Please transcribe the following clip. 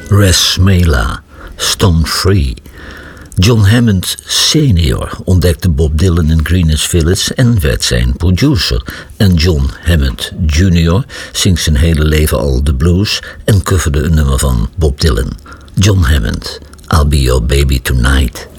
Res Sméla, Stone Free. John Hammond senior ontdekte Bob Dylan in Greenwich Village en werd zijn producer. En John Hammond junior zingt zijn hele leven al de blues en coverde een nummer van Bob Dylan. John Hammond, I'll Be Your Baby Tonight.